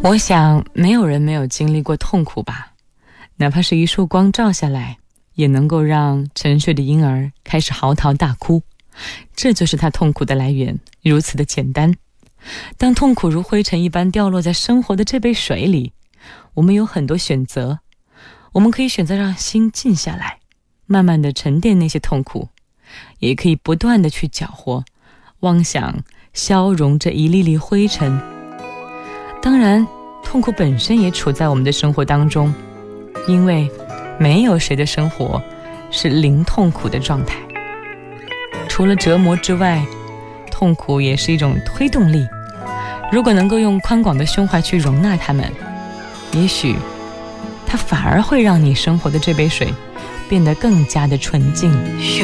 我想没有人没有经历过痛苦吧，哪怕是一束光照下来，也能够让沉睡的婴儿开始嚎啕大哭，这就是他痛苦的来源，如此的简单。当痛苦如灰尘一般掉落在生活的这杯水里，我们有很多选择，我们可以选择让心静下来，慢慢地沉淀那些痛苦，也可以不断地去搅和，妄想消融这一粒粒灰尘。当然，痛苦本身也处在我们的生活当中，因为没有谁的生活是零痛苦的状态。除了折磨之外，痛苦也是一种推动力。如果能够用宽广的胸怀去容纳它们，也许它反而会让你生活的这杯水变得更加的纯净。